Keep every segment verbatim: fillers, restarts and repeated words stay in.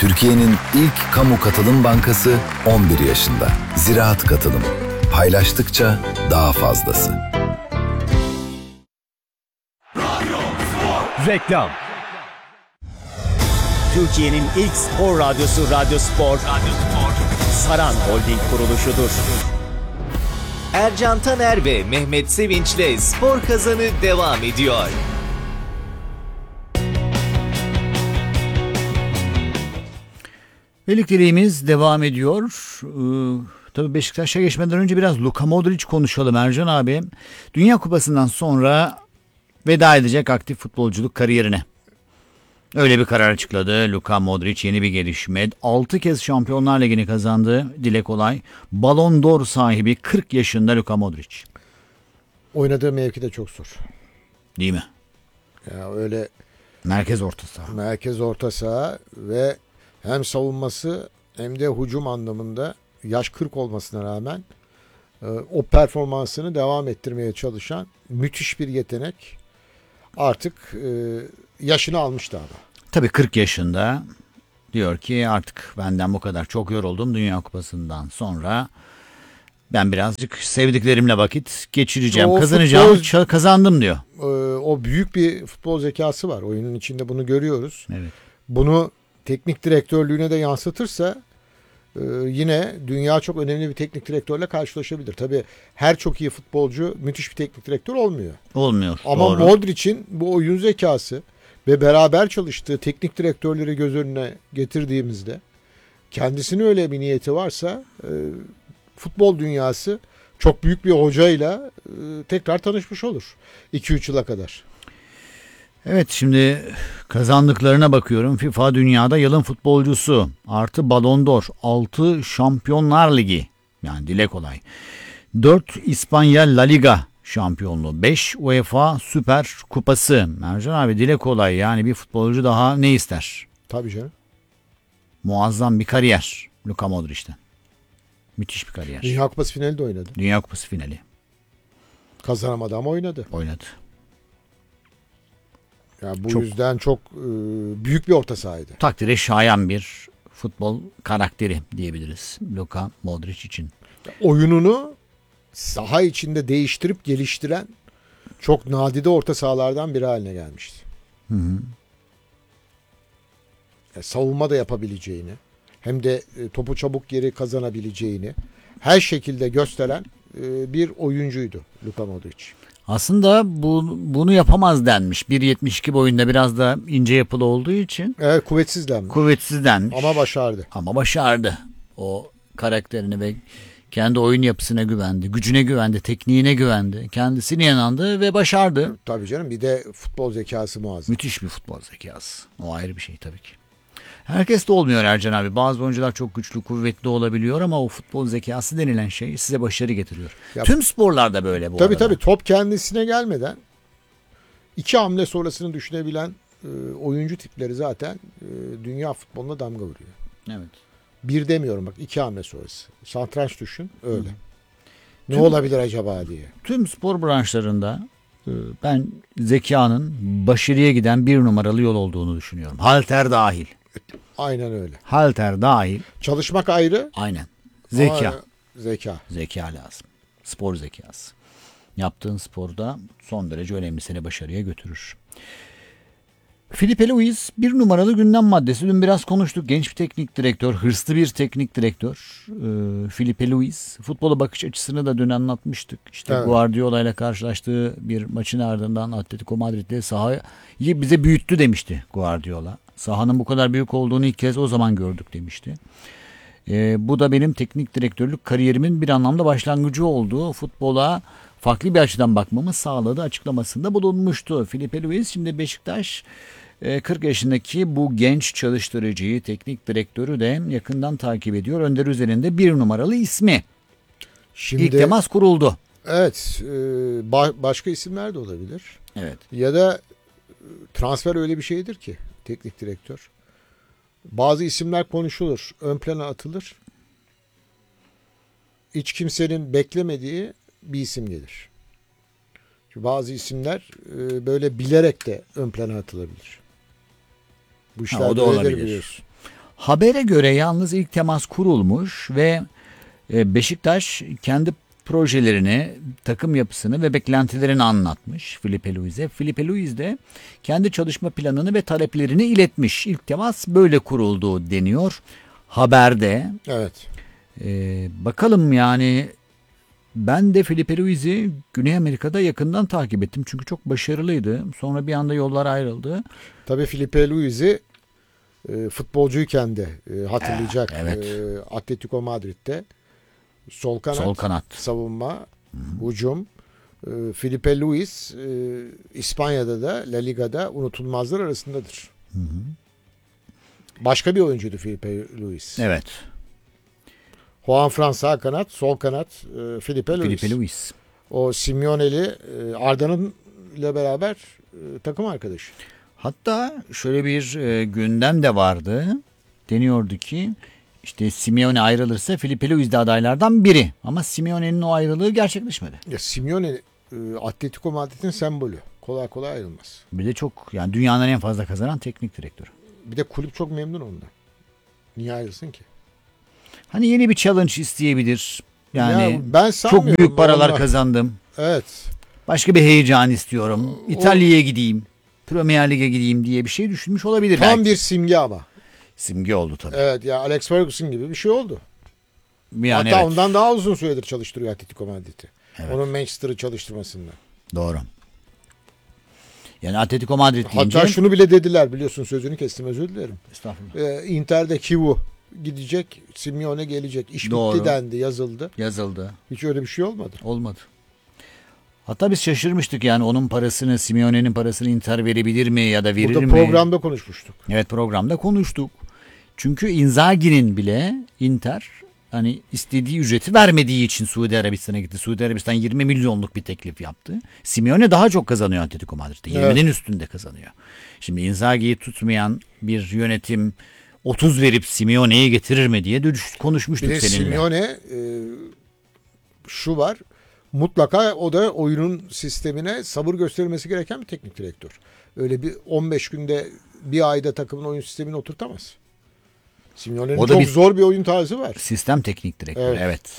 Türkiye'nin ilk kamu katılım bankası on bir yaşında. Ziraat Katılım. Paylaştıkça daha fazlası. Reklam. Türkiye'nin ilk spor radyosu Radyo Spor, Radyo Spor, Saran Holding kuruluşudur. Ercan Taner ve Mehmet Sevinç'le Spor Kazanı devam ediyor. Birlikteliğimiz devam ediyor. Ee, tabii Beşiktaş'a geçmeden önce biraz Luka Modric konuşalım Ercan abi. Dünya Kupası'ndan sonra veda edecek aktif futbolculuk kariyerine. Öyle bir karar açıkladı. Luka Modric yeni bir gelişme. altı kez Şampiyonlar Ligi'ni kazandı. Dile kolay. Ballon d'Or sahibi kırk yaşında Luka Modric. Oynadığı mevki de çok zor. Değil mi? Ya öyle merkez orta saha. Merkez orta saha ve hem savunması hem de hücum anlamında yaş kırk olmasına rağmen o performansını devam ettirmeye çalışan müthiş bir yetenek. Artık yaşını almıştı ama. Tabii kırk yaşında diyor ki artık benden bu kadar çok yoruldum Dünya Kupası'ndan sonra. Ben birazcık sevdiklerimle vakit geçireceğim. O kazanacağım, futbol, kazandım diyor. O büyük bir futbol zekası var. Oyunun içinde bunu görüyoruz. Evet. Bunu teknik direktörlüğüne de yansıtırsa yine dünya çok önemli bir teknik direktörle karşılaşabilir. Tabii her çok iyi futbolcu müthiş bir teknik direktör olmuyor. Olmuyor. Ama doğru. Modric'in bu oyun zekası ve beraber çalıştığı teknik direktörleri göz önüne getirdiğimizde kendisinin öyle bir niyeti varsa futbol dünyası çok büyük bir hocayla tekrar tanışmış olur. iki üç yıla kadar. Evet, şimdi kazandıklarına bakıyorum. FIFA dünyada yılın futbolcusu artı Ballon d'Or, altı Şampiyonlar Ligi yani dile kolay, dört İspanya La Liga şampiyonluğu, beş UEFA Süper Kupası. Ercan abi dile kolay, yani bir futbolcu daha ne ister? Tabii canım. Muazzam bir kariyer Luka Modric'ten. Müthiş bir kariyer. Dünya Kupası finali de oynadı. Dünya Kupası finali. Kazanamadı ama oynadı. Oynadı. Yani bu çok, yüzden çok e, büyük bir orta sahaydı. Takdire şayan bir futbol karakteri diyebiliriz Luka Modric için. Oyununu saha içinde değiştirip geliştiren çok nadide orta sahalardan biri haline gelmişti. Hı hı. Yani savunma da yapabileceğini, hem de e, topu çabuk geri kazanabileceğini her şekilde gösteren e, bir oyuncuydu Luka Modric. Aslında bu, bunu yapamaz denmiş. bir yetmiş iki boyunda, biraz da ince yapılı olduğu için. Evet, kuvvetsiz denmiş. Kuvvetsiz denmiş. Ama başardı. Ama başardı. O karakterini ve kendi oyun yapısına güvendi. Gücüne güvendi. Tekniğine güvendi. Kendisine inandı ve başardı. Tabii canım, bir de futbol zekası muazzam. Müthiş bir futbol zekası. O ayrı bir şey tabii ki. Herkes de olmuyor Ercan abi. Bazı oyuncular çok güçlü, kuvvetli olabiliyor ama o futbol zekası denilen şey size başarı getiriyor. Ya, tüm sporlarda böyle bu tabii arada. Tabii top kendisine gelmeden iki hamle sonrasını düşünebilen e, oyuncu tipleri zaten e, dünya futboluna damga vuruyor. Evet. Bir demiyorum bak, iki hamle sonrası. Satranç düşün öyle. Hı. Ne tüm, olabilir acaba diye. Tüm spor branşlarında e, ben zekanın başarıya giden bir numaralı yol olduğunu düşünüyorum. Halter dahil. Aynen öyle. Halter dahil. Çalışmak ayrı. Aynen. Zeka. Ama zeka. Zeka lazım. Spor zekası. Yaptığın sporda son derece önemli, seni başarıya götürür. Filipe Luis bir numaralı gündem maddesi. Dün biraz konuştuk. Genç bir teknik direktör, hırslı bir teknik direktör. Ee, Filipe Luis. Futbola bakış açısını da dün anlatmıştık. İşte evet. Guardiola ile karşılaştığı bir maçın ardından Atletico Madrid'de sahayı bize büyüttü demişti Guardiola. Sahanın bu kadar büyük olduğunu ilk kez o zaman gördük demişti. Ee, bu da benim teknik direktörlük kariyerimin bir anlamda başlangıcı oldu. Futbola farklı bir açıdan bakmamı sağladı açıklamasında bulunmuştu. Filipe Luis şimdi Beşiktaş kırk yaşındaki bu genç çalıştırıcıyı, teknik direktörü de yakından takip ediyor. Önder üzerinde bir numaralı ismi. Şimdi, İlk temas kuruldu. Evet. E, başka isimler de olabilir. Evet. Ya da transfer öyle bir şeydir ki teknik direktör. Bazı isimler konuşulur, ön plana atılır. Hiç kimsenin beklemediği bir isim gelir. Çünkü bazı isimler e, böyle bilerek de ön plana atılabilir. Bu işler ha, o da olabilir. Biliyorsun. Habere göre yalnız ilk temas kurulmuş ve e, Beşiktaş kendi projelerini, takım yapısını ve beklentilerini anlatmış Filipe Luiz'e. Filipe Luiz de kendi çalışma planını ve taleplerini iletmiş. İlk temas böyle kuruldu deniyor haberde. Evet. Ee, bakalım yani ben de Filipe Luiz'i Güney Amerika'da yakından takip ettim. Çünkü çok başarılıydı. Sonra bir anda yollar ayrıldı. Tabii Filipe Luiz'i e, futbolcuyken de e, hatırlayacak. Evet. E, Atletico Madrid'de sol kanat, Sol kanat. savunma, Hı-hı. hücum. E, Filipe Luis e, İspanya'da da La Liga'da unutulmazlar arasındadır. Hı-hı. Başka bir oyuncuydu Filipe Luis. Evet. Juan Fran sağ kanat, sol kanat e, Filipe Luis. Filipe Luis. O Simeoneli e, Arda'nın ile beraber e, takım arkadaşı. Hatta şöyle bir e, gündem de vardı. Deniyordu ki işte Simeone ayrılırsa Filipe Luis de adaylardan biri. Ama Simeone'nin o ayrılığı gerçekleşmedi. Ya Simeone e, Atletico Madrid'in sembolü. Kolay kolay ayrılmaz. Bir de çok yani dünyanın en fazla kazanan teknik direktörü. Bir de kulüp çok memnun ondan. Niye ayrılsın ki? Hani yeni bir challenge isteyebilir. Yani Ya ben çok sanmıyorum büyük paralar onlar. kazandım. Evet. Başka bir heyecan istiyorum. İtalya'ya gideyim. Premier Lig'e gideyim diye bir şey düşünmüş olabilir Tam belki. bir simge ama. Simge oldu tabii. Evet ya Alex Ferguson gibi bir şey oldu. Yani Hatta evet. ondan daha uzun süredir çalıştırıyor Atletico Madrid'i. Evet. Onun Manchester'ı çalıştırmasından. Doğru. Yani Atletico Madrid deyince... Hatta şunu bile dediler biliyorsun sözünü kestim özür dilerim. Estağfurullah. Ee, Inter'de Kivu gidecek, Simeone gelecek. İş Doğru. bitti dendi, yazıldı. Yazıldı. Hiç öyle bir şey olmadı. Olmadı. Hatta biz şaşırmıştık yani onun parasını, Simeone'nin parasını Inter verebilir mi ya da verir Burada mi? programda konuşmuştuk. Evet programda konuştuk. Çünkü Inzaghi'nin bile Inter hani istediği ücreti vermediği için Suudi Arabistan'a gitti. Suudi Arabistan yirmi milyonluk bir teklif yaptı. Simeone daha çok kazanıyor Atletico Madrid'de. yirminin evet. üstünde kazanıyor. Şimdi Inzaghi'yi tutmayan bir yönetim otuz verip Simeone'yi getirir mi diye konuşmuştuk bir de seninle. Simeone e, şu var. Mutlaka o da oyunun sistemine sabır göstermesi gereken bir teknik direktör. Öyle bir on beş günde bir ayda takımın oyun sistemini oturtamaz. Simeone'nin çok bir, zor bir oyun tarzı var. Sistem teknik direktör evet. evet.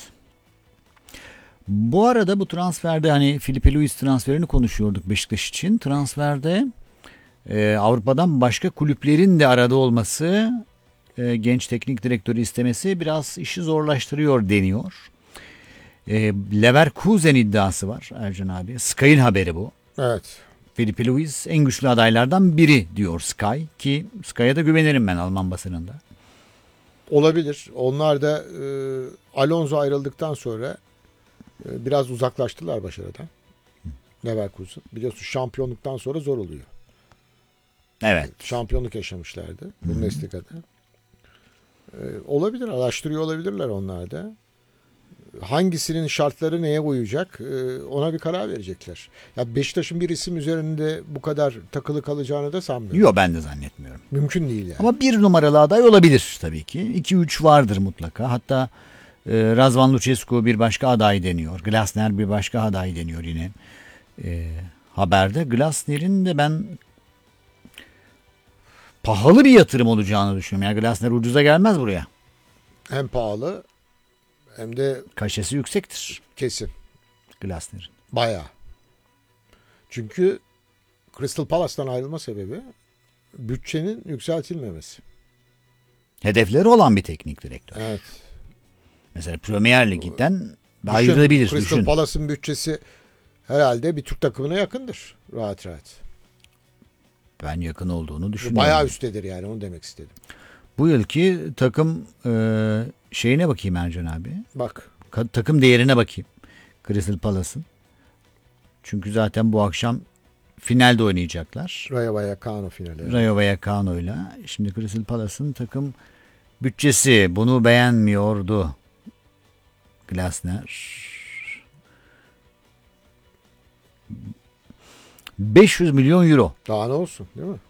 Bu arada bu transferde hani Filipe Luis transferini konuşuyorduk Beşiktaş için. Transferde e, Avrupa'dan başka kulüplerin de arada olması, e, genç teknik direktörü istemesi biraz işi zorlaştırıyor deniyor. E, Leverkusen iddiası var Ercan abi. Sky'ın haberi bu. Evet. Filipe Luis en güçlü adaylardan biri diyor Sky ki Sky'a da güvenirim ben Alman basınında. Olabilir. Onlar da e, Alonso ayrıldıktan sonra e, biraz uzaklaştılar başarıdan. Leverkusen. Biliyorsun şampiyonluktan sonra zor oluyor. Evet. Şampiyonluk yaşamışlardı Bundesliga'da. E, olabilir. Araştırıyor olabilirler onlar da. Hangisinin şartları neye uyacak ona bir karar verecekler. Ya Beşiktaş'ın bir isim üzerinde bu kadar takılı kalacağını da sanmıyorum. Yok ben de zannetmiyorum. Mümkün değil yani. Ama bir numaralı aday olabilir tabii ki. iki üç vardır mutlaka. Hatta e, Razvan Lucescu bir başka aday deniyor. Glasner bir başka aday deniyor yine e, haberde. Glasner'in de ben pahalı bir yatırım olacağını düşünüyorum. Yani Glasner ucuza gelmez buraya. Hem pahalı hem de kaşesi yüksektir. Kesin. Glasner'in. Bayağı. Çünkü Crystal Palace'tan ayrılma sebebi bütçenin yükseltilmemesi. Hedefleri olan bir teknik direktör. Evet. Mesela Premier Lig'den ayrılabilir. Crystal düşün. Palace'ın bütçesi herhalde bir Türk takımına yakındır. Rahat rahat. Ben yakın olduğunu düşünüyorum. Bayağı üsttedir yani onu demek istedim. Bu yılki takım e, şeyine bakayım Ercan abi. Bak. Ka- takım değerine bakayım. Crystal Palace'ın. Çünkü zaten bu akşam finalde oynayacaklar. Rayo Vallecano finali. Rayo Vallecano'yla. Şimdi Crystal Palace'ın takım bütçesi bunu beğenmiyordu. Glasner. beş yüz milyon euro. Daha ne olsun değil mi?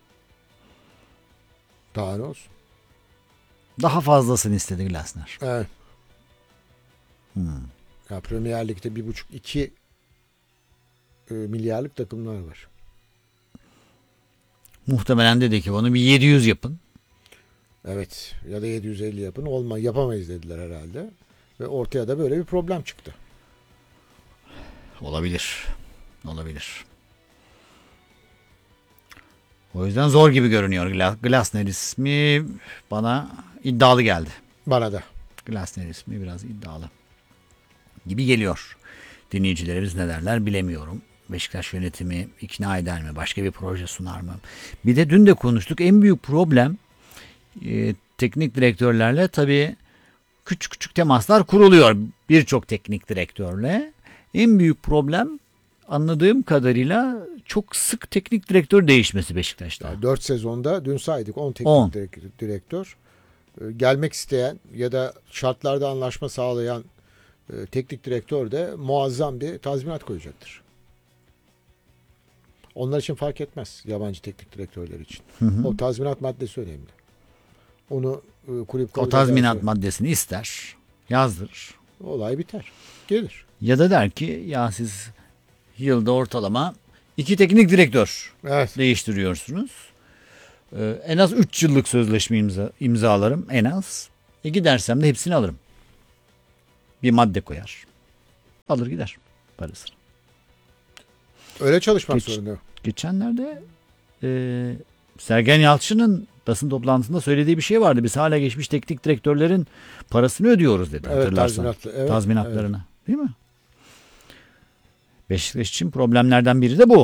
Daha ne olsun? Daha fazlasını istedi Glasner. Evet. Hmm. Ya Premier Lig'de bir buçuk iki e, milyarlık takımlar var. Muhtemelen dedi ki onu bir yedi yüz yapın. Evet ya da yedi yüz elli yapın. Olma, yapamayız dediler herhalde. Ve ortaya da böyle bir problem çıktı. Olabilir. Olabilir. O yüzden zor gibi görünüyor. Gla- Glasner ismi bana iddialı geldi. Bana da. Glasner ismi biraz iddialı gibi geliyor. Dinleyicilerimiz ne derler bilemiyorum. Beşiktaş yönetimi ikna eder mi? Başka bir proje sunar mı? Bir de dün de konuştuk. En büyük problem e, teknik direktörlerle tabii küçük küçük temaslar kuruluyor. Birçok teknik direktörle. En büyük problem anladığım kadarıyla çok sık teknik direktör değişmesi Beşiktaş'ta. Yani dört sezonda dün saydık on teknik on. direk- direktör. Ee, Gelmek isteyen ya da şartlarda anlaşma sağlayan e, teknik direktör de muazzam bir tazminat koyacaktır. Onlar için fark etmez, yabancı teknik direktörler için. Hı hı. O tazminat maddesi önemli. Onu e, kulüp O kabul tazminat ederse maddesini ister, yazdırır. olay biter. Gelir. Ya da der ki ya siz yılda ortalama iki teknik direktör Evet. değiştiriyorsunuz. Ee, en az üç yıllık sözleşme imza, imzalarım en az. E gidersem de hepsini alırım. Bir madde koyar. Alır gider parasını. Öyle çalışmak Geç- zorunda. Geçenlerde e, Sergen Yalçın'ın basın toplantısında söylediği bir şey vardı. Biz hala geçmiş teknik direktörlerin parasını ödüyoruz dedi. Evet, Hatırlarsan. tazminatlı, evet, Tazminatlarını. Değil mi? Beşiktaş için problemlerden biri de bu.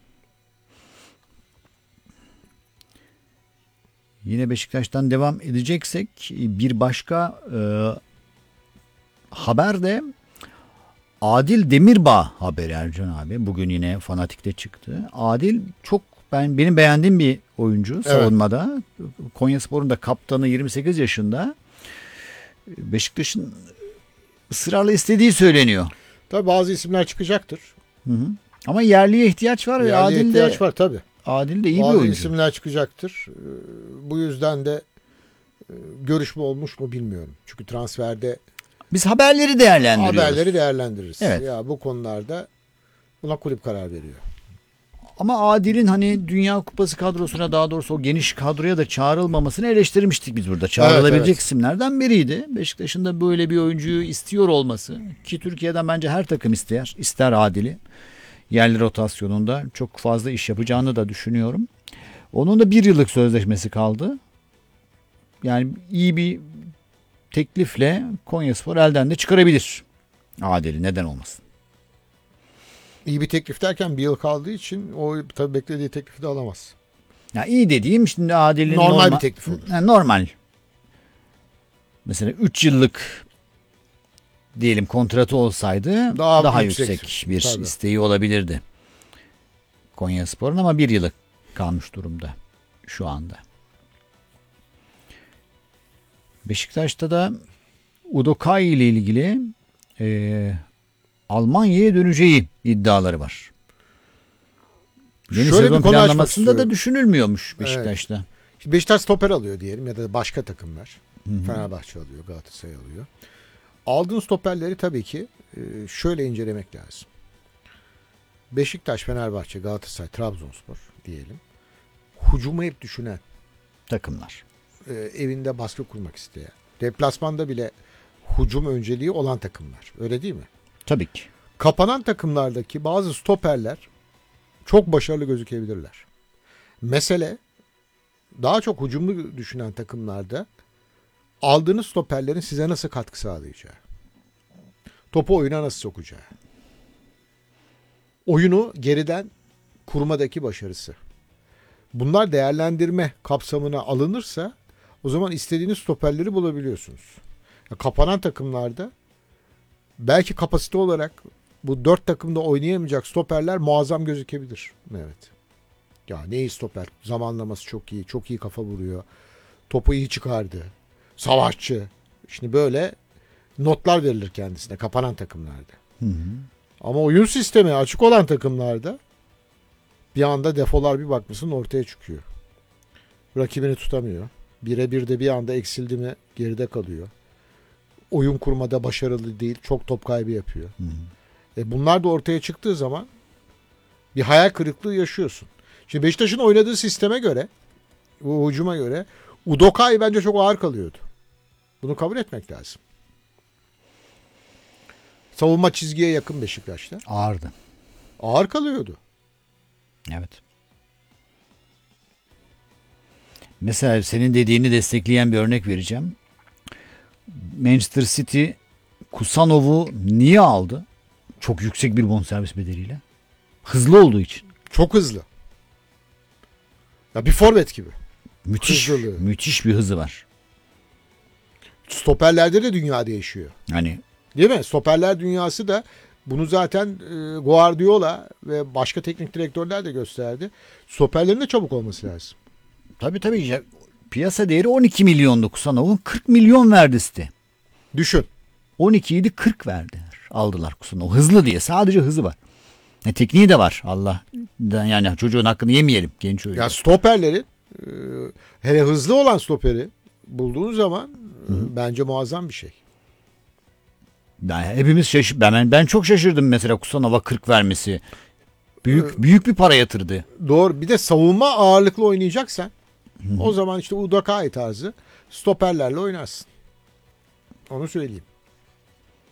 Yine Beşiktaş'tan devam edeceksek bir başka e, haber de Adil Demirbağ haberi Ercan abi. Bugün yine Fanatik'te çıktı. Adil çok ben benim beğendiğim bir oyuncu savunmada. Konyaspor'un da kaptanı yirmi sekiz yaşında. Beşiktaş'ın ısrarla istediği söyleniyor. Tabii bazı isimler çıkacaktır. Hı hı. Ama yerliye ihtiyaç var ve Yerliye Adil de ihtiyaç var tabii. Adil de iyi bir Bazı oyuncu. isimler çıkacaktır. Ee, Bu yüzden de e, görüşme olmuş mu bilmiyorum. Çünkü transferde Biz haberleri değerlendiriyoruz. haberleri değerlendiririz. Evet. Ya bu konularda buna kulüp karar veriyor. Ama Adil'in hani Dünya Kupası kadrosuna daha doğrusu o geniş kadroya da çağrılmamasını eleştirmiştik biz burada. Çağrılabilecek evet. isimlerden biriydi. Beşiktaş'ın da böyle bir oyuncuyu istiyor olması ki Türkiye'den bence her takım ister. İster Adil'i. Yerli rotasyonunda çok fazla iş yapacağını da düşünüyorum. Onun da bir yıllık sözleşmesi kaldı. Yani iyi bir teklifle Konyaspor elden de çıkarabilir. Adil'i neden olmasın. İyi bir teklif derken bir yıl kaldığı için o tabii beklediği teklifi de alamaz. Ya iyi dediğim şimdi Adil'in Normal normal, bir teklif olur. Ha, normal. Mesela üç yıllık diyelim kontratı olsaydı daha, Daha yüksek, yüksek. bir Tabii. isteği olabilirdi. Konyaspor'un ama bir yıllık kalmış durumda şu anda. Beşiktaş'ta da Udokai ile ilgili e, Almanya'ya döneceği iddiaları var. Yeni Şöyle bir sezon konu açmak planlamasında da istiyorum. düşünülmüyormuş Beşiktaş'ta. Şimdi Beşiktaş stoper alıyor diyelim ya da başka takımlar. Fenerbahçe alıyor, Galatasaray alıyor. Aldığın stoperleri tabii ki e, şöyle incelemek lazım. Beşiktaş, Fenerbahçe, Galatasaray, Trabzonspor diyelim. Hücumu hep düşünen, Takımlar. e, evinde baskı kurmak isteyen, deplasmanda bile hücum önceliği olan takımlar. Öyle değil mi? Tabii ki. Kapanan takımlardaki bazı stoperler çok başarılı gözükebilirler. Mesele daha çok hücumlu düşünen takımlarda aldığınız stoperlerin size nasıl katkı sağlayacağı. Topu oyuna nasıl sokacağı. Oyunu geriden kurmadaki başarısı. Bunlar değerlendirme kapsamına alınırsa o zaman istediğiniz stoperleri bulabiliyorsunuz. Ya kapanan takımlarda belki kapasite olarak bu dört takımda oynayamayacak stoperler muazzam gözükebilir. Evet. Ya ne iyi stoper. Zamanlaması çok iyi. Çok iyi kafa vuruyor. Topu iyi çıkardı. Savaşçı. Şimdi böyle notlar verilir kendisine kapanan takımlarda. Hı hı. Ama oyun sistemi açık olan takımlarda bir anda defolar bir bakmışsın ortaya çıkıyor. Rakibini tutamıyor. Birebir de bir anda eksildi mi geride kalıyor. Oyun kurmada başarılı değil. Çok top kaybı yapıyor. Hı hı. E bunlar da ortaya çıktığı zaman bir hayal kırıklığı yaşıyorsun. Şimdi Beşiktaş'ın oynadığı sisteme göre, bu hücuma göre Udokai bence çok ağır kalıyordu. Bunu kabul etmek lazım. Savunma çizgiye yakın Beşiktaş'ta. Ağırdı. Ağır kalıyordu. Evet. Mesela senin dediğini destekleyen bir örnek vereceğim. Manchester City Kusanov'u niye aldı? Çok yüksek bir bonservis bedeliyle. Hızlı olduğu için. Çok hızlı. Ya bir forvet gibi. Müthiş, Hızlılığı. müthiş bir hızı var. Stoperlerde de dünya değişiyor. Hani Değil mi? Stoperler dünyası da bunu zaten e, Guardiola ve başka teknik direktörler de gösterdi. Stoperlerin de çabuk olması lazım. tabii tabii ya, piyasa değeri on iki milyondu Kusanov'un, kırk milyon verdi site. Düşün. on iki idi kırk verdiler. Aldılar Kusanov. Hızlı diye. Sadece hızı var. E, tekniği de var. Allah. Yani çocuğun hakkını yemeyelim. Genç oyuncu. Ya stoperlerin e, hele hızlı olan stoperi bulduğun zaman e, bence muazzam bir şey. Yani hepimiz şaşır ben ben çok şaşırdım mesela Kusanov'a kırk vermesi. Büyük büyük bir para yatırdı. Doğru. Bir de savunma ağırlıklı oynayacaksan o zaman işte Udokai tarzı stoperlerle oynarsın. Onu söyleyeyim.